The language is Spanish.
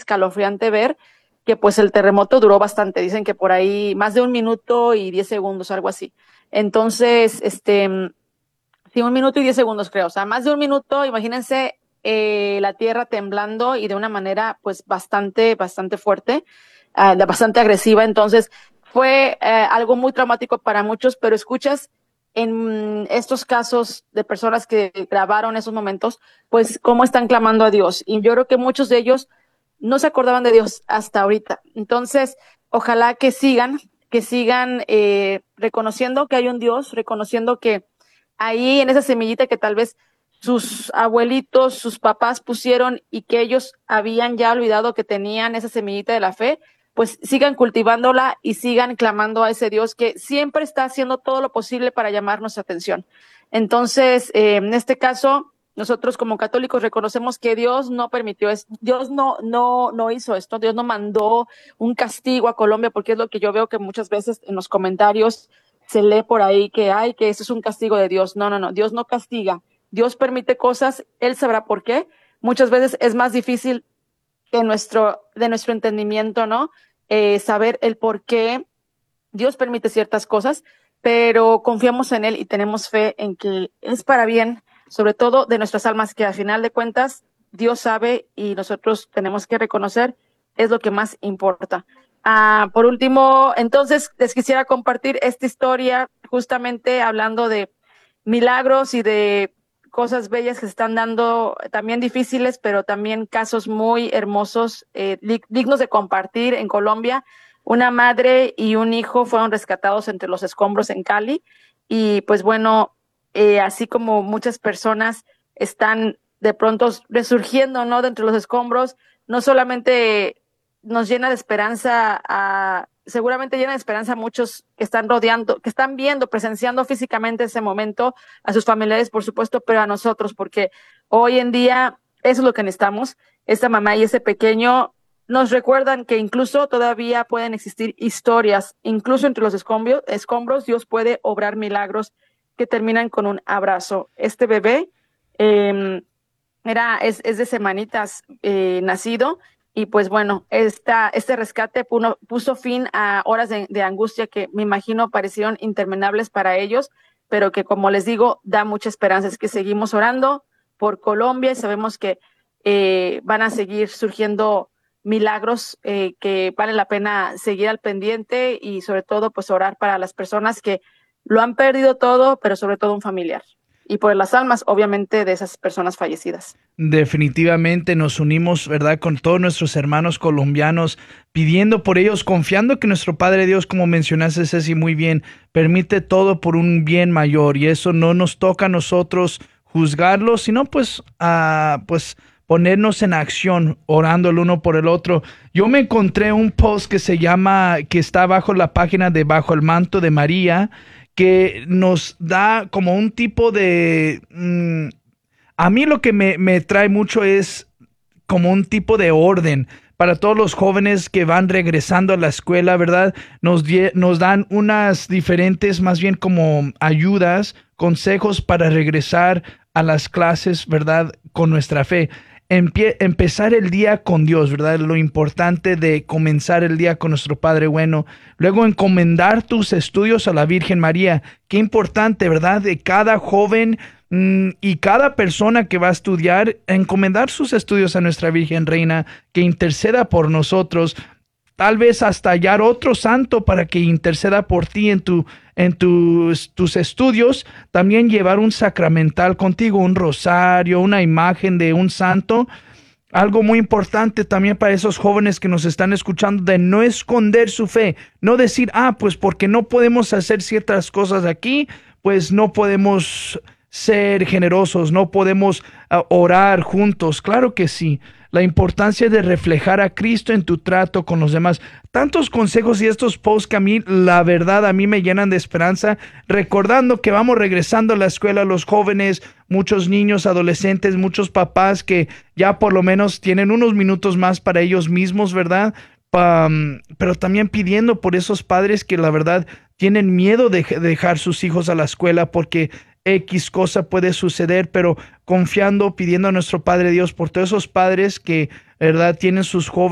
escalofriante ver que pues el terremoto duró bastante, dicen que por ahí más de 1 minuto y 10 segundos, algo así. Entonces, sí, 1 minuto y 10 segundos creo, o sea, más de 1 minuto, imagínense la tierra temblando y de una manera pues bastante fuerte, bastante agresiva. Entonces fue algo muy traumático para muchos, pero escuchas en estos casos de personas que grabaron esos momentos, pues cómo están clamando a Dios. Y yo creo que muchos de ellos no se acordaban de Dios hasta ahorita. Entonces, ojalá que sigan reconociendo que hay un Dios, reconociendo que ahí en esa semillita que tal vez sus abuelitos, sus papás pusieron y que ellos habían ya olvidado que tenían esa semillita de la fe, pues sigan cultivándola y sigan clamando a ese Dios que siempre está haciendo todo lo posible para llamar nuestra atención. Entonces, en este caso, nosotros como católicos reconocemos que Dios no permitió esto, Dios no hizo esto, Dios no mandó un castigo a Colombia, porque es lo que yo veo que muchas veces en los comentarios se lee por ahí que ay, que eso es un castigo de Dios. No, Dios no castiga. Dios permite cosas, Él sabrá por qué. Muchas veces es más difícil que de nuestro entendimiento, ¿no? Saber el por qué Dios permite ciertas cosas, pero confiamos en Él y tenemos fe en que es para bien, sobre todo de nuestras almas, que al final de cuentas Dios sabe y nosotros tenemos que reconocer es lo que más importa. Por último, entonces les quisiera compartir esta historia justamente hablando de milagros y de cosas bellas que se están dando, también difíciles, pero también casos muy hermosos, dignos de compartir en Colombia. Una madre y un hijo fueron rescatados entre los escombros en Cali y pues bueno, así como muchas personas están de pronto resurgiendo, ¿no? De entre los escombros, no solamente nos llena de esperanza, seguramente llena de esperanza a muchos que están rodeando, que están viendo, presenciando físicamente ese momento, a sus familiares, por supuesto, pero a nosotros, porque hoy en día eso es lo que necesitamos. Esta mamá y ese pequeño nos recuerdan que incluso todavía pueden existir historias, incluso entre los escombros, Dios puede obrar milagros que terminan con un abrazo. Este bebé es de semanitas nacido y pues bueno, este rescate puso fin a horas de angustia que me imagino parecieron interminables para ellos, pero que como les digo, da mucha esperanza. Es que seguimos orando por Colombia y sabemos que van a seguir surgiendo milagros que vale la pena seguir al pendiente y sobre todo pues orar para las personas que lo han perdido todo, pero sobre todo un familiar. Y por las almas, obviamente, de esas personas fallecidas. Definitivamente nos unimos, ¿verdad?, con todos nuestros hermanos colombianos, pidiendo por ellos, confiando que nuestro Padre Dios, como mencionaste, Ceci, muy bien, permite todo por un bien mayor y eso no nos toca a nosotros juzgarlo, sino pues ponernos en acción, orando el uno por el otro. Yo me encontré un post que está bajo la página de Bajo el Manto de María, que nos da como un tipo de... a mí lo que me trae mucho es como un tipo de orden para todos los jóvenes que van regresando a la escuela, ¿verdad? Nos dan unas diferentes, más bien como ayudas, consejos para regresar a las clases, ¿verdad? Con nuestra fe. Empezar el día con Dios, ¿verdad? Lo importante de comenzar el día con nuestro Padre bueno. Luego encomendar tus estudios a la Virgen María. Qué importante, ¿verdad? De cada joven y cada persona que va a estudiar, encomendar sus estudios a nuestra Virgen Reina, que interceda por nosotros. Tal vez hasta hallar otro santo para que interceda por ti en tus estudios. También llevar un sacramental contigo, un rosario, una imagen de un santo. Algo muy importante también para esos jóvenes que nos están escuchando, de no esconder su fe, no decir, pues porque no podemos hacer ciertas cosas aquí, pues no podemos ser generosos, no podemos orar juntos. Claro que sí. La importancia de reflejar a Cristo en tu trato con los demás. Tantos consejos y estos posts que a mí, la verdad, a mí me llenan de esperanza, recordando que vamos regresando a la escuela los jóvenes, muchos niños, adolescentes, muchos papás que ya por lo menos tienen unos minutos más para ellos mismos, ¿verdad? Pero también pidiendo por esos padres que la verdad tienen miedo de dejar sus hijos a la escuela porque X cosa puede suceder, pero confiando, pidiendo a nuestro Padre Dios por todos esos padres que, ¿verdad?, tienen sus jóvenes